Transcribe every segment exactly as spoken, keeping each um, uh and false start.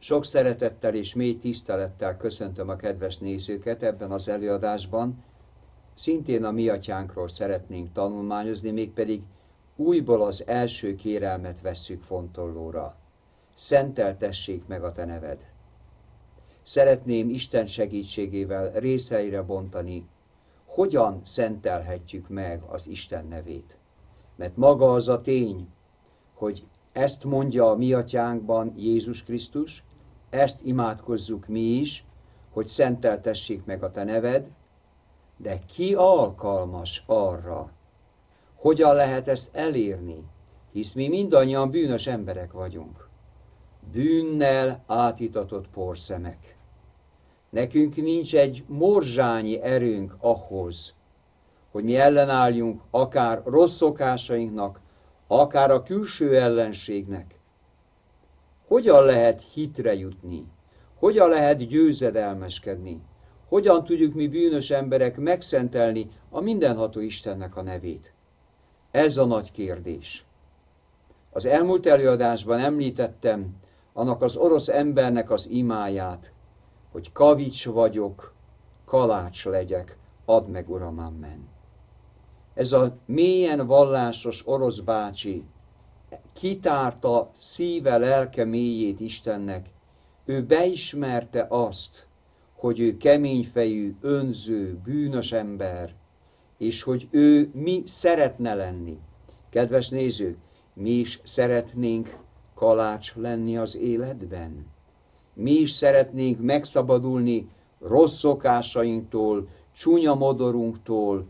Sok szeretettel és mély tisztelettel köszöntöm a kedves nézőket ebben az előadásban. Szintén a mi atyánkról szeretnénk tanulmányozni, mégpedig újból az első kérelmet vesszük fontolóra. Szenteltessék meg a te neved. Szeretném Isten segítségével részeire bontani, hogyan szentelhetjük meg az Isten nevét. Mert maga az a tény, hogy ezt mondja a mi atyánkban Jézus Krisztus, ezt imádkozzuk mi is, hogy szenteltessék meg a te neved, de ki alkalmas arra? Hogyan lehet ezt elérni? Hisz mi mindannyian bűnös emberek vagyunk. Bűnnel átitatott porszemek. Nekünk nincs egy morzsányi erőnk ahhoz, hogy mi ellenálljunk akár rossz szokásainknak, akár a külső ellenségnek. Hogyan lehet hitre jutni? Hogyan lehet győzedelmeskedni? Hogyan tudjuk mi bűnös emberek megszentelni a mindenható Istennek a nevét? Ez a nagy kérdés. Az elmúlt előadásban említettem annak az orosz embernek az imáját, hogy kavics vagyok, kalács legyek, add meg, Uram, amen. Ez a mélyen vallásos orosz bácsi kitárta szíve, lelke mélyét Istennek. Ő beismerte azt, hogy ő keményfejű, önző, bűnös ember, és hogy ő mi szeretne lenni. Kedves nézők, mi is szeretnénk kalács lenni az életben. Mi is szeretnénk megszabadulni rossz szokásainktól, csúnya modorunktól,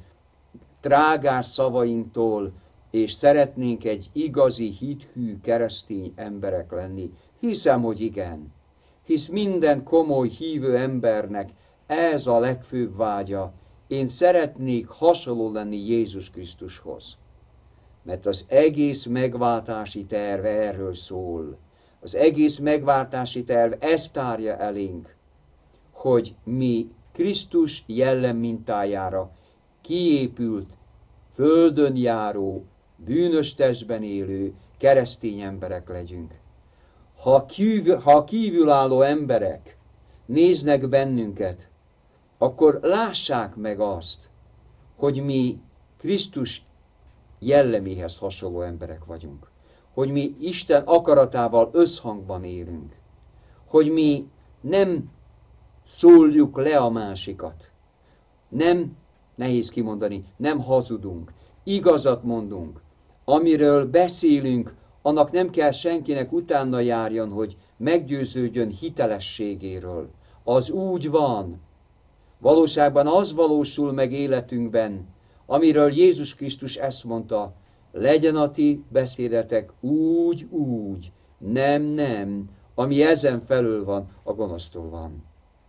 trágás szavainktól, és szeretnénk egy igazi, hithű, keresztény emberek lenni. Hiszem, hogy igen. Hisz minden komoly hívő embernek ez a legfőbb vágya. Én szeretnék hasonló lenni Jézus Krisztushoz. Mert az egész megváltási terv erről szól. Az egész megváltási terv ezt tárja elénk, hogy mi Krisztus jellem mintájára kiépült, földön járó, bűnös testben élő keresztény emberek legyünk. Ha, kívül, ha kívülálló emberek néznek bennünket, akkor lássák meg azt, hogy mi Krisztus jelleméhez hasonló emberek vagyunk. Hogy mi Isten akaratával összhangban élünk. Hogy mi nem szóljuk le a másikat. Nem, nehéz kimondani, nem hazudunk. Igazat mondunk. Amiről beszélünk, annak nem kell senkinek utána járjon, hogy meggyőződjön hitelességéről. Az úgy van. Valóságban az valósul meg életünkben, amiről Jézus Krisztus ezt mondta, legyen a ti beszédetek úgy, úgy, nem, nem, ami ezen felül van, a gonosztól van.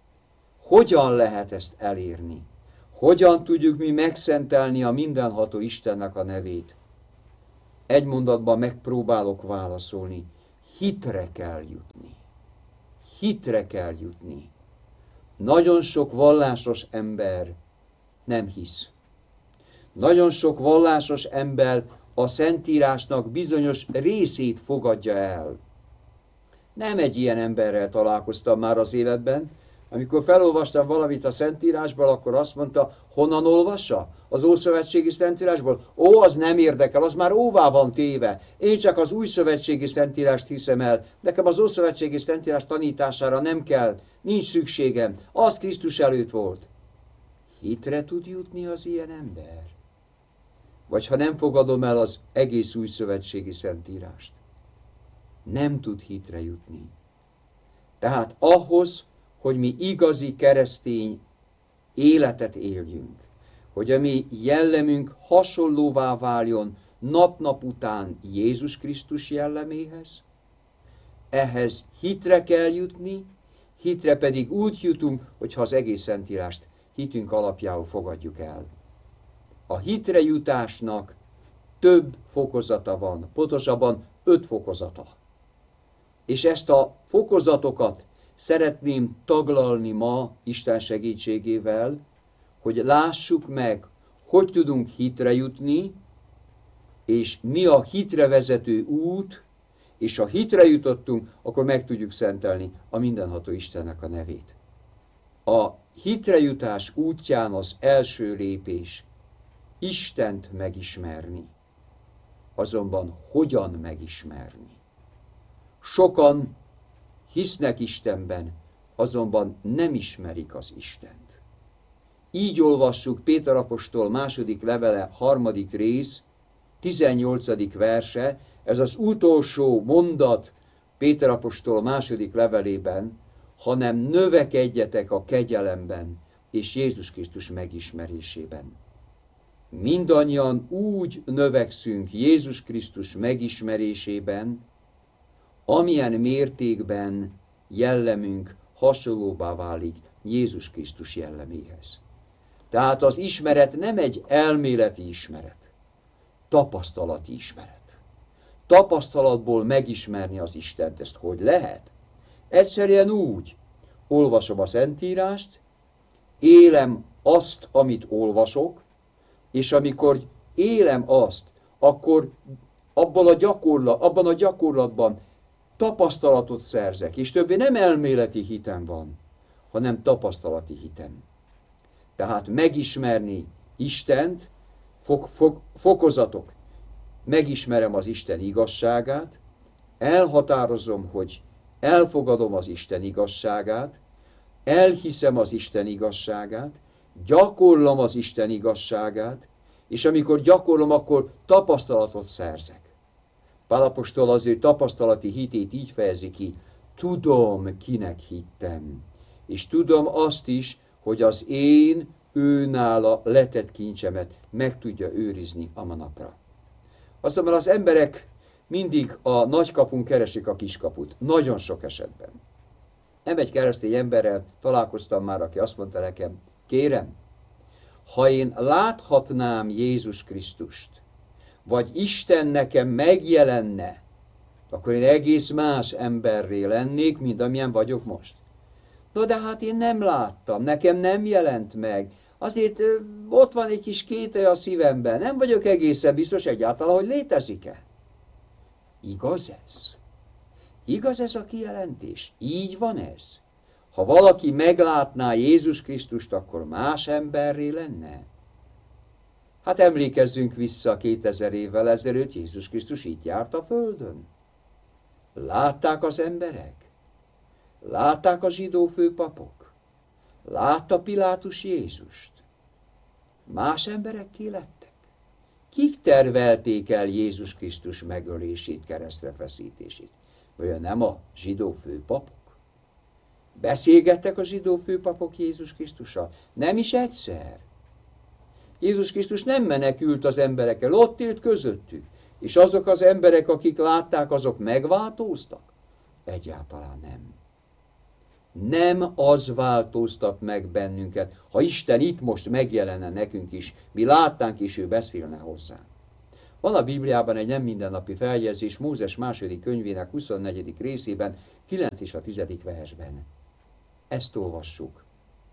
Hogyan lehet ezt elérni? Hogyan tudjuk mi megszentelni a mindenható Istennek a nevét? Egy mondatban megpróbálok válaszolni. Hitre kell jutni. Hitre kell jutni. Nagyon sok vallásos ember nem hisz. Nagyon sok vallásos ember a Szentírásnak bizonyos részét fogadja el. Nem egy ilyen emberrel találkoztam már az életben. Amikor felolvastam valamit a Szentírásból, akkor azt mondta, honnan olvassa? Az Ószövetségi Szentírásból? Ó, az nem érdekel, az már óvá van téve. Én csak az Új Szövetségi Szentírást hiszem el. Nekem az Ószövetségi Szentírás tanítására nem kell, nincs szükségem. Az Krisztus előtt volt. Hitre tud jutni az ilyen ember? Vagy ha nem fogadom el az egész Új Szövetségi Szentírást, nem tud hitre jutni. Tehát ahhoz, hogy mi igazi keresztény életet éljünk, hogy a mi jellemünk hasonlóvá váljon nap-nap után Jézus Krisztus jelleméhez, ehhez hitre kell jutni, hitre pedig úgy jutunk, hogyha az egész Szentírást hitünk alapjául fogadjuk el. A hitre jutásnak több fokozata van, pontosabban öt fokozata. És ezt a fokozatokat szeretném taglalni ma Isten segítségével, hogy lássuk meg, hogy tudunk hitre jutni, és mi a hitre vezető út, és ha hitre jutottunk, akkor meg tudjuk szentelni a mindenható Istennek a nevét. A hitre jutás útján az első lépés Istent megismerni. Azonban hogyan megismerni? Sokan hisznek Istenben, azonban nem ismerik az Istent. Így olvassuk Péter apostol második levele, harmadik rész, tizennyolcadik verse, ez az utolsó mondat Péter apostol második levelében, hanem növekedjetek a kegyelemben és Jézus Krisztus megismerésében. Mindannyian úgy növekszünk Jézus Krisztus megismerésében, amilyen mértékben jellemünk hasonlóbbá válik Jézus Krisztus jelleméhez. Tehát az ismeret nem egy elméleti ismeret, tapasztalati ismeret. Tapasztalatból megismerni az Istent, ezt hogy lehet? Egyszerűen úgy, olvasom a Szentírást, élem azt, amit olvasok, és amikor élem azt, akkor abban a, gyakorlat, abban a gyakorlatban tapasztalatot szerzek, és többé nem elméleti hitem van, hanem tapasztalati hitem. Tehát megismerni Istent, fok, fok, fokozatok, megismerem az Isten igazságát, elhatározom, hogy elfogadom az Isten igazságát, elhiszem az Isten igazságát, gyakorlom az Isten igazságát, és amikor gyakorlom, akkor tapasztalatot szerzek. Pál apostol az ő tapasztalati hitét így fejezi ki, tudom, kinek hittem, és tudom azt is, hogy az én őnála letett kincsemet meg tudja őrizni a manapra. Azonban az emberek mindig a nagykapun keresik a kiskaput, nagyon sok esetben. Nem egy keresztény emberrel találkoztam már, aki azt mondta nekem, kérem, ha én láthatnám Jézus Krisztust, vagy Isten nekem megjelenne, akkor én egész más emberré lennék, mint amilyen vagyok most. No, de hát én nem láttam, nekem nem jelent meg. Azért ott van egy kis kételj a szívemben, nem vagyok egészen biztos egyáltalán, hogy létezik-e. Igaz ez? Igaz ez a kijelentés? Így van ez? Ha valaki meglátná Jézus Krisztust, akkor más emberré lenne? Hát emlékezzünk vissza kétezer évvel ezelőtt, Jézus Krisztus itt járt a földön. Látták az emberek? Látták a zsidó főpapok? Látta Pilátus Jézust? Más emberekké lettek? Kik tervelték el Jézus Krisztus megölését, keresztre feszítését? Vagy nem a zsidó főpapok? Beszélgettek a zsidó főpapok Jézus Krisztussal? Nem is egyszer. Jézus Krisztus nem menekült az emberekkel, ott élt közöttük. És azok az emberek, akik látták, azok megváltoztak? Egyáltalán nem. Nem az változtat meg bennünket, ha Isten itt most megjelenne nekünk is, mi láttánk és ő beszélne hozzánk. Van a Bibliában egy nem mindennapi feljegyzés Mózes második könyvének huszonnegyedik részében, kilenc és a tizedik versben. Ezt olvassuk.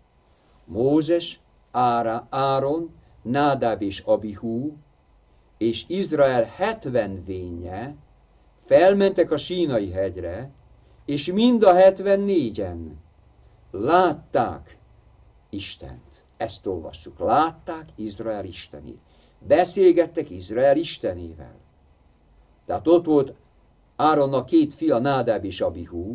Mózes, Ára, Áron, Nádáb és Abihú, és Izrael hetven vénje felmentek a Sínai hegyre, és mind a hetvennégyen látták Istent. Ezt olvassuk. Látták Izrael Istenét. Beszélgettek Izrael Istenével. Tehát ott volt Áronnak két fia, Nádáb és Abihú,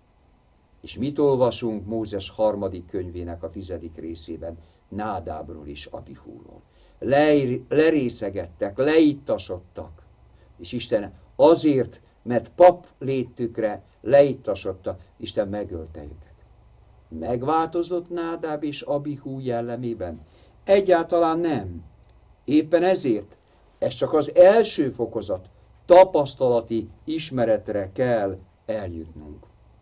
és mit olvasunk Mózes harmadik könyvének a tizedik részében? Nádábról és Abihúról. Lerészegettek, leittasodtak, és Isten azért, mert pap létükre leittasodtak, Isten megölte őket. Megváltozott Nádáb és Abihú jellemében? Egyáltalán nem. Éppen ezért ez csak az első fokozat, tapasztalati ismeretre kell eljutnunk.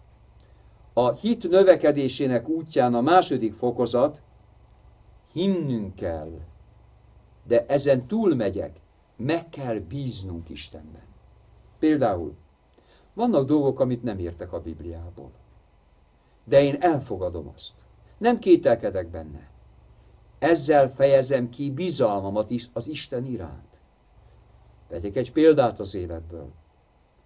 A hit növekedésének útján a második fokozat, hinnünk kell, de ezen túlmegyek, meg kell bíznunk Istenben. Például, vannak dolgok, amit nem értek a Bibliából, de én elfogadom azt. Nem kételkedek benne. Ezzel fejezem ki bizalmamat is az Isten iránt. Vegyek egy példát az életből.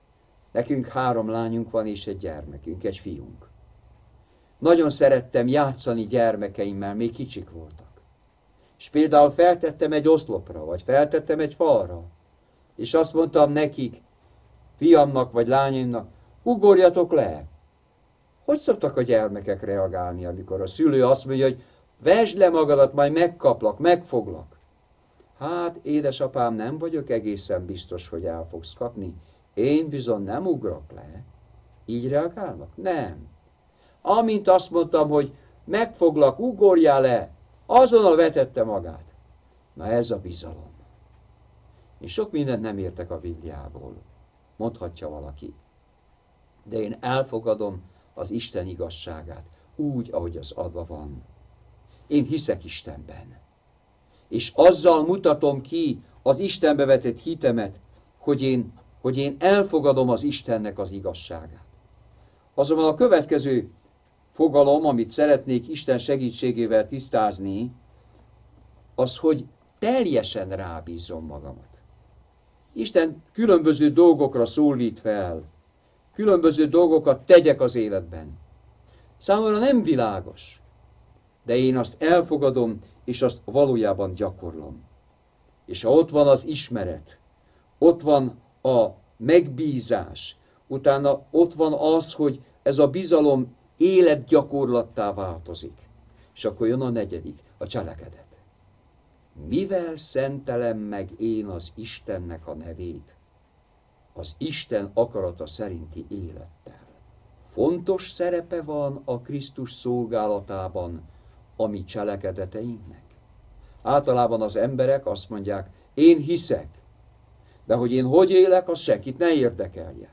Nekünk három lányunk van és egy gyermekünk, egy fiunk. Nagyon szerettem játszani gyermekeimmel, még kicsik voltak. És például feltettem egy oszlopra, vagy feltettem egy falra, és azt mondtam nekik, fiamnak vagy lányomnak, ugorjatok le. Hogy szoktak a gyermekek reagálni, amikor a szülő azt mondja, hogy vesd le magadat, majd megkaplak, megfoglak. Hát, édesapám, nem vagyok egészen biztos, hogy el fogsz kapni. Én bizony nem ugrok le. Így reagálnak? Nem. Amint azt mondtam, hogy megfoglak, ugorjál le, azonnal vetette magát. Na ez a bizalom. És sok mindent nem értek a Bibliából, mondhatja valaki. De én elfogadom az Isten igazságát, úgy, ahogy az adva van. Én hiszek Istenben. És azzal mutatom ki az Istenbe vetett hitemet, hogy én, hogy én elfogadom az Istennek az igazságát. Azonban a következő fogalom, amit szeretnék Isten segítségével tisztázni, az, hogy teljesen rábízom magamat. Isten különböző dolgokra szólít fel, különböző dolgokat tegyek az életben. Számomra nem világos, de én azt elfogadom, és azt valójában gyakorlom. És ha ott van az ismeret, ott van a megbízás, utána ott van az, hogy ez a bizalom életgyakorlattá változik. És akkor jön a negyedik, a cselekedet. Mivel szentelem meg én az Istennek a nevét? Az Isten akarata szerinti élettel. Fontos szerepe van a Krisztus szolgálatában a mi cselekedeteinknek. Általában az emberek azt mondják, én hiszek, de hogy én hogy élek, az senkit ne érdekelje.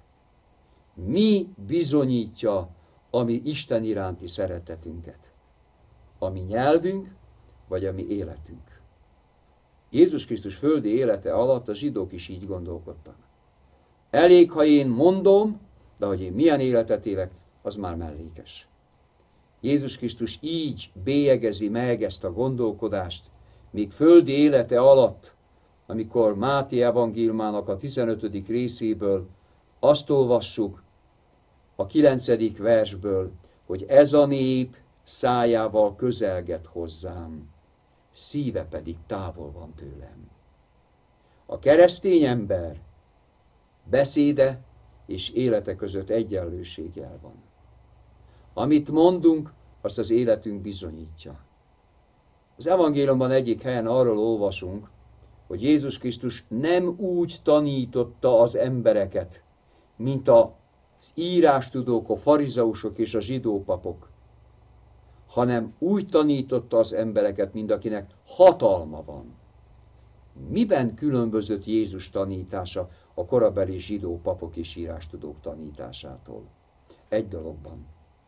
Mi bizonyítja a mi Isten iránti szeretetünket? A mi nyelvünk, vagy a mi életünk? Jézus Krisztus földi élete alatt a zsidók is így gondolkodtak. Elég, ha én mondom, de hogy én milyen életet élek, az már mellékes. Jézus Krisztus így bélyegezi meg ezt a gondolkodást, míg földi élete alatt, amikor Máté evangéliumának a tizenötödik részéből azt olvassuk a kilencedik versből, hogy ez a nép szájával közelget hozzám, szíve pedig távol van tőlem. A keresztény ember beszéde és élete között egyenlőséggel van. Amit mondunk, azt az életünk bizonyítja. Az evangéliumban egyik helyen arról olvasunk, hogy Jézus Krisztus nem úgy tanította az embereket, mint az írástudók, a farizeusok és a zsidópapok, hanem úgy tanította az embereket, mint akinek hatalma van. Miben különbözött Jézus tanítása a korabeli zsidó papok és írástudók tanításától? Egy dologban.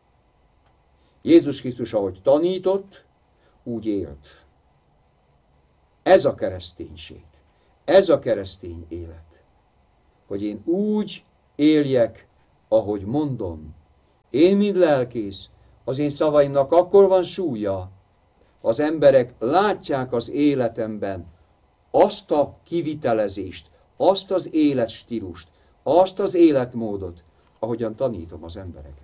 Jézus Krisztus, ahogy tanított, úgy élt. Ez a kereszténység. Ez a keresztény élet. Hogy én úgy éljek, ahogy mondom. Én, mint lelkész, az én szavaimnak akkor van súlya, az emberek látják az életemben azt a kivitelezést, azt az életstílust, azt az életmódot, ahogyan tanítom az embereket.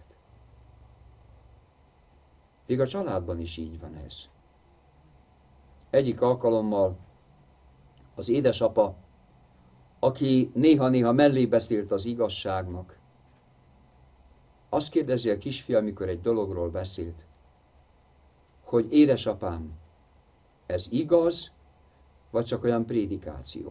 Még a családban is így van ez. Egyik alkalommal az édesapa, aki néha-néha mellé beszélt az igazságnak, azt kérdezi a kisfia, amikor egy dologról beszélt, hogy édesapám, ez igaz, vagy csak olyan prédikáció?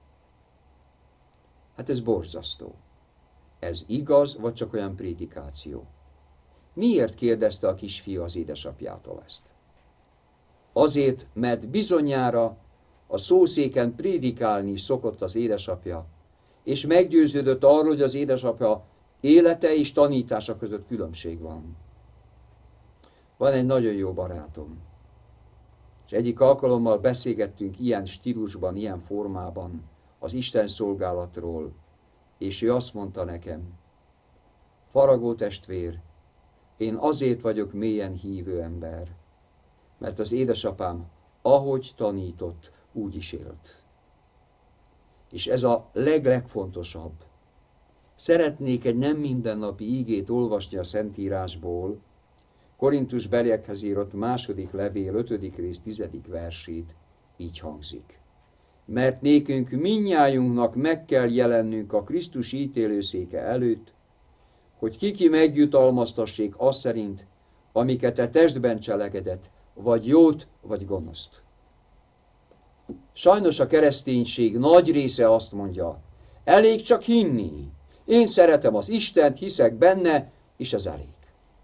Hát ez borzasztó. Ez igaz, vagy csak olyan prédikáció? Miért kérdezte a kisfiú az édesapjától ezt? Azért, mert bizonyára a szószéken prédikálni szokott az édesapja, és meggyőződött arról, hogy az édesapja élete és tanítása között különbség van. Van egy nagyon jó barátom, és egyik alkalommal beszélgettünk ilyen stílusban, ilyen formában az Isten szolgálatról, és ő azt mondta nekem, Faragó testvér, én azért vagyok mélyen hívő ember, mert az édesapám, ahogy tanított, úgy is élt. És ez a leg-legfontosabb. szeretnék egy nem mindennapi ígét olvasni a Szentírásból, Korintus beliekhez írott második levél, ötödik rész, tizedik versét, így hangzik. Mert nékünk mindnyájunknak meg kell jelennünk a Krisztus ítélőszéke előtt, hogy kiki megjutalmaztassék azt szerint, amiket a testben cselekedett, vagy jót, vagy gonoszt. Sajnos a kereszténység nagy része azt mondja, elég csak hinni. Én szeretem az Istent, hiszek benne, és ez elég.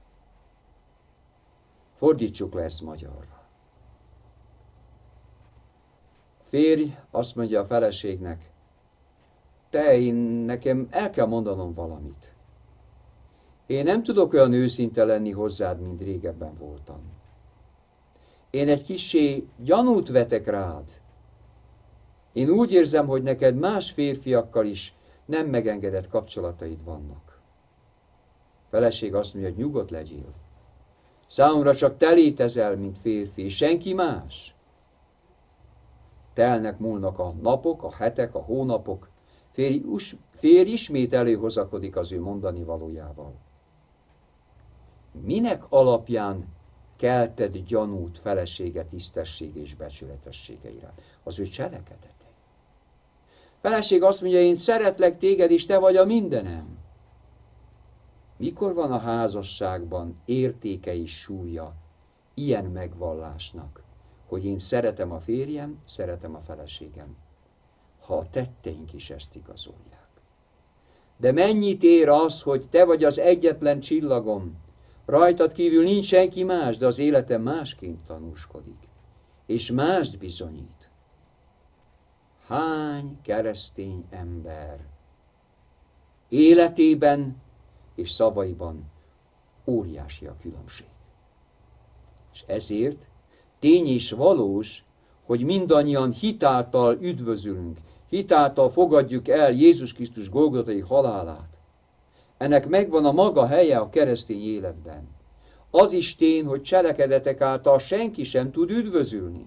Fordítsuk le ezt magyarra. A férj azt mondja a feleségnek, te, én nekem el kell mondanom valamit. Én nem tudok olyan őszinte lenni hozzád, mint régebben voltam. Én egy kissé gyanút vetek rád. Én úgy érzem, hogy neked más férfiakkal is nem megengedett kapcsolataid vannak. A feleség azt mondja, hogy nyugodt legyél. Számomra csak te létezel, mint férfi, és senki más. Telnek, múlnak a napok, a hetek, a hónapok. Férj, férj ismét előhozakodik az ő mondani valójával. Minek alapján kelted gyanút felesége tisztessége és becsületessége iránt? Az ő cselekedete. Feleség azt mondja, én szeretlek téged, és te vagy a mindenem. Mikor van a házasságban értéke és súlya ilyen megvallásnak, hogy én szeretem a férjem, szeretem a feleségem, ha a tetteink is ezt igazolják. De mennyit ér az, hogy te vagy az egyetlen csillagom, rajtad kívül nincs senki más, de az életem másként tanúskodik, és mást bizonyít. Hány keresztény ember életében és szavaiban óriási a különbség. És ezért tény és valós, hogy mindannyian hitáltal üdvözülünk, hitáltal fogadjuk el Jézus Krisztus golgotai halálát. Ennek megvan a maga helye a keresztény életben. Az is tény, hogy cselekedetek által senki sem tud üdvözülni.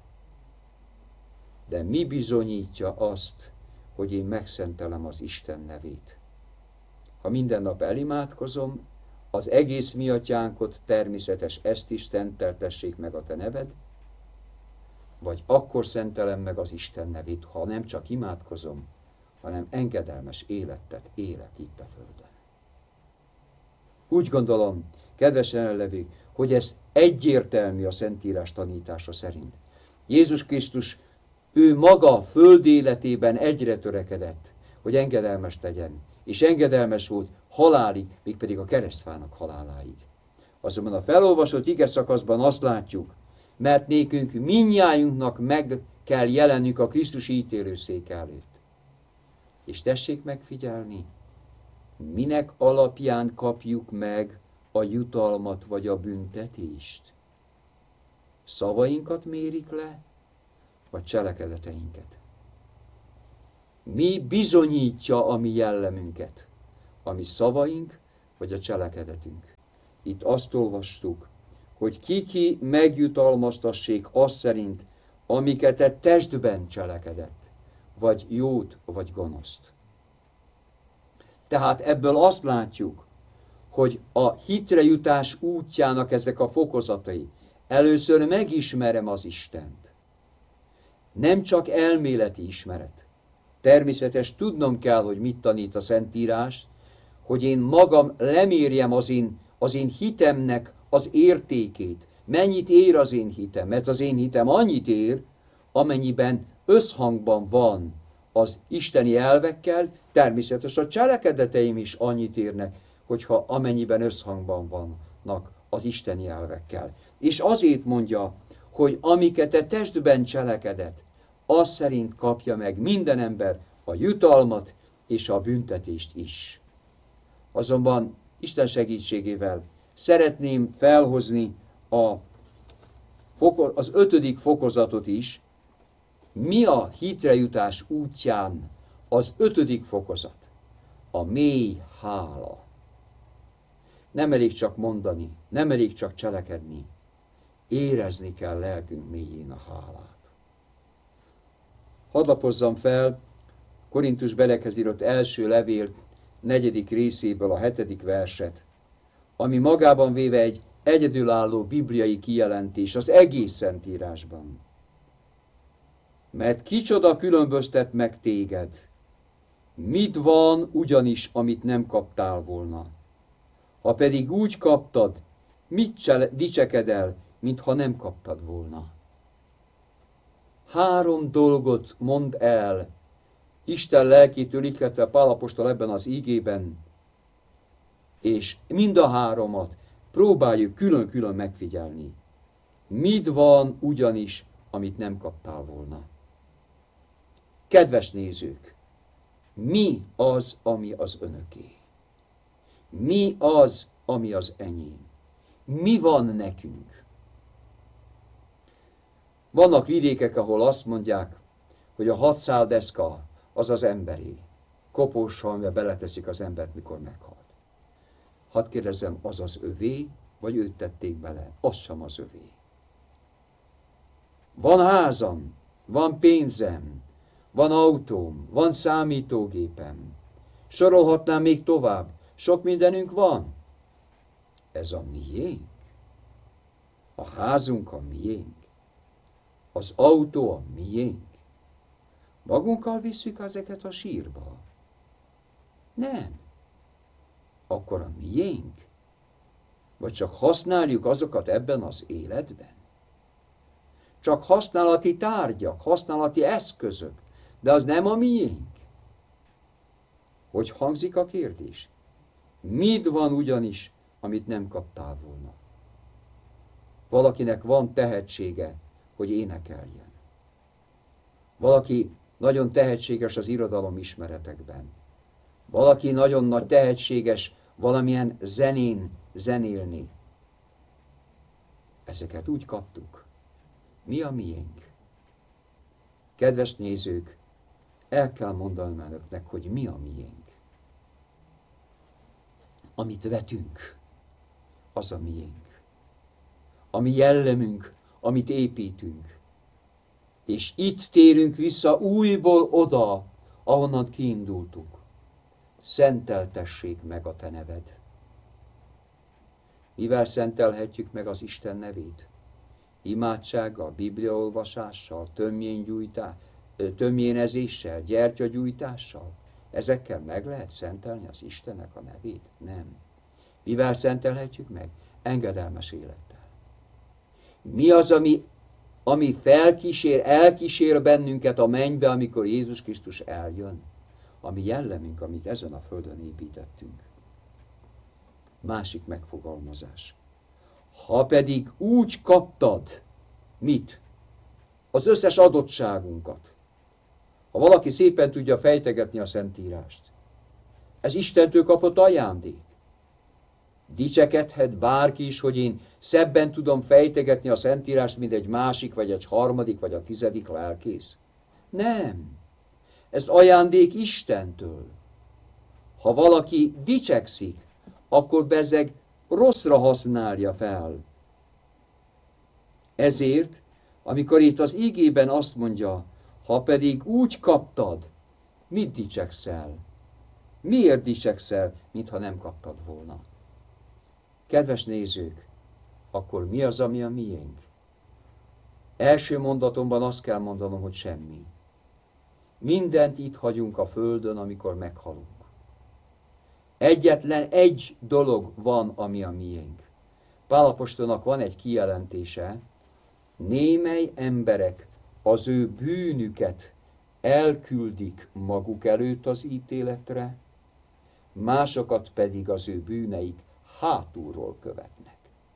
De mi bizonyítja azt, hogy én megszentelem az Isten nevét? Ha minden nap elimádkozom, az egész mi atyánkot természetes, ezt is szenteltessék meg a te neved, vagy akkor szentelem meg az Isten nevét, ha nem csak imádkozom, hanem engedelmes életet élek itt a földön. Úgy gondolom, kedves jelenlevők, hogy ez egyértelmű a Szentírás tanítása szerint. Jézus Krisztus, ő maga föld életében egyre törekedett, hogy engedelmes legyen, és engedelmes volt halálig, mégpedig a keresztfának haláláig. Azonban a felolvasott ige szakaszban azt látjuk, mert nékünk mindnyájunknak meg kell jelennünk a Krisztus ítélőszék előtt. És tessék megfigyelni, minek alapján kapjuk meg a jutalmat vagy a büntetést? Szavainkat mérik le, vagy cselekedeteinket? Mi bizonyítja a mi jellemünket? A mi szavaink, vagy a cselekedetünk? Itt azt olvastuk, hogy ki-ki megjutalmaztassék azt szerint, amiket egy testben cselekedett, vagy jót, vagy gonoszt. Tehát ebből azt látjuk, hogy a hitre jutás útjának ezek a fokozatai. Először megismerem az Istent. Nem csak elméleti ismeret. Természetes tudnom kell, hogy mit tanít a Szentírás, hogy én magam lemérjem az én, az én hitemnek az értékét. Mennyit ér az én hitem? Mert az én hitem annyit ér, amennyiben összhangban van az isteni elvekkel, természetesen a cselekedeteim is annyit érnek, hogyha amennyiben összhangban vannak az isteni elvekkel. És azért mondja, hogy amiket te testben cselekedett, az szerint kapja meg minden ember a jutalmat és a büntetést is. Azonban Isten segítségével szeretném felhozni a, az ötödik fokozatot is. Mi a hitre jutás útján az ötödik fokozat? A mély hála. Nem elég csak mondani, nem elég csak cselekedni. Érezni kell lelkünk mélyén a hálát. Hadd lapozzam fel Korintus beliekhez írott első levél negyedik részéből a hetedik verset, ami magában véve egy egyedülálló bibliai kijelentés az egész Szentírásban. Mert kicsoda különböztet meg téged? Mit van ugyanis, amit nem kaptál volna? Ha pedig úgy kaptad, mit dicseked el, mintha nem kaptad volna? Három dolgot mond el Isten lelkétől ihletve Pál apostol ebben az ígében, és mind a háromat próbáljuk külön-külön megfigyelni. Mit van ugyanis, amit nem kaptál volna? Kedves nézők, mi az, ami az önöké? Mi az, ami az enyém? Mi van nekünk? Vannak vidékek, ahol azt mondják, hogy a hat szál deszka az az emberé. Kopóssal, amivel beleteszik az embert, mikor meghal. Hadd kérdezzem, az az övé, vagy őt tették bele? Az sem az övé. Van házam, van pénzem, van autóm, van számítógépem. Sorolhatnám még tovább. Sok mindenünk van. Ez a miénk. A házunk a miénk. Az autó a miénk. Magunkkal visszük ezeket a sírba? Nem. Akkor a miénk? Vagy csak használjuk azokat ebben az életben? Csak használati tárgyak, használati eszközök, de az nem a miénk. Hogy hangzik a kérdés? Mit van ugyanis, amit nem kaptál volna? Valakinek van tehetsége, hogy énekeljen. Valaki nagyon tehetséges az irodalom ismeretekben. Valaki nagyon nagy tehetséges valamilyen zenén zenélni. Ezeket úgy kaptuk. Mi a miénk? Kedves nézők, el kell mondanom önöknek, hogy mi a miénk. Amit vetünk, az a miénk. A mi jellemünk, amit építünk. És itt térünk vissza újból oda, ahonnan kiindultunk. Szenteltessék meg a te neved. Mivel szentelhetjük meg az Isten nevét? Imádsággal, bibliaolvasással, tömjénezéssel, gyertyagyújtással? Ezekkel meg lehet szentelni az Istennek a nevét? Nem. Mivel szentelhetjük meg? Engedelmes élettel. Mi az, ami, ami felkísér, elkísér bennünket a mennybe, amikor Jézus Krisztus eljön? A mi jellemünk, amit ezen a földön építettünk. Másik megfogalmazás. Ha pedig úgy kaptad, mit? Az összes adottságunkat. Ha valaki szépen tudja fejtegetni a Szentírást, ez Istentől kapott ajándék. Dicsekedhet bárki is, hogy én szebben tudom fejtegetni a Szentírást, mint egy másik, vagy egy harmadik, vagy a tizedik lelkész. Nem. Ez ajándék Istentől. Ha valaki dicsekszik, akkor bezeg rosszra használja fel. Ezért, amikor itt az ígében azt mondja, ha pedig úgy kaptad, mit dicsekszel? Miért dicsekszel, mintha nem kaptad volna? Kedves nézők, akkor mi az, ami a miénk? Első mondatomban azt kell mondanom, hogy semmi. Mindent itt hagyunk a földön, amikor meghalunk. Egyetlen egy dolog van, ami a miénk. Pál apostolnak van egy kijelentése, némely emberek az ő bűnüket elküldik maguk előtt az ítéletre, másokat pedig az ő bűneik hátulról követnek.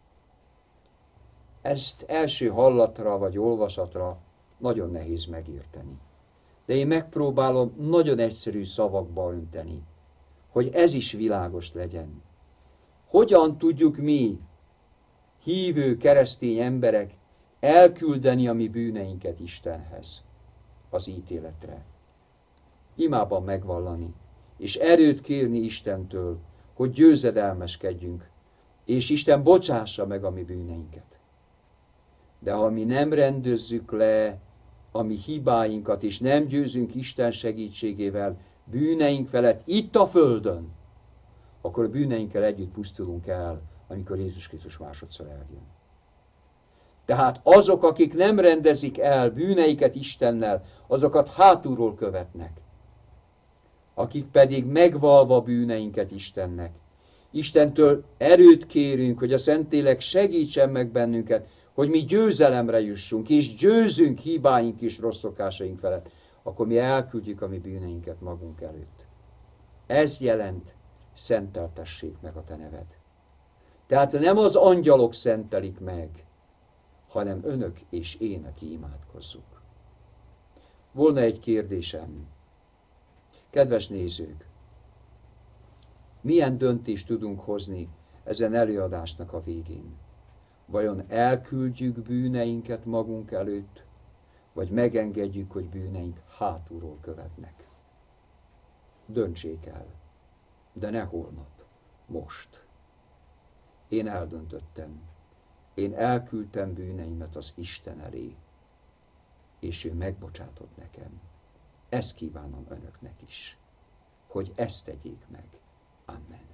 Ezt első hallatra vagy olvasatra nagyon nehéz megérteni. De én megpróbálom nagyon egyszerű szavakba önteni, hogy ez is világos legyen. Hogyan tudjuk mi, hívő keresztény emberek, elküldeni a mi bűneinket Istenhez, az ítéletre? Imában megvallani, és erőt kérni Istentől, hogy győzedelmeskedjünk, és Isten bocsássa meg a mi bűneinket. De ha mi nem rendezzük le a mi hibáinkat, és nem győzünk Isten segítségével bűneink felett itt a földön, akkor a bűneinkkel együtt pusztulunk el, amikor Jézus Krisztus másodszor eljön. Tehát azok, akik nem rendezik el bűneiket Istennel, azokat hátulról követnek. Akik pedig megvalva bűneinket Istennek, Istentől erőt kérünk, hogy a Szentlélek segítsen meg bennünket, hogy mi győzelemre jussunk, és győzünk hibáink és rossz szokásaink felett, akkor mi elküldjük a mi bűneinket magunk előtt. Ez jelent, szenteltessék meg a te neved. Tehát nem az angyalok szentelik meg, hanem önök és én, aki imádkozzuk. Volna egy kérdésem. Kedves nézők, milyen döntést tudunk hozni ezen előadásnak a végén? Vajon elküldjük bűneinket magunk előtt, vagy megengedjük, hogy bűneink hátulról követnek? Döntsék el, de ne holnap, most. Én eldöntöttem. Én elküldtem bűneimet az Isten elé, és ő megbocsátott nekem. Ezt kívánom önöknek is, hogy ezt tegyék meg. Amen.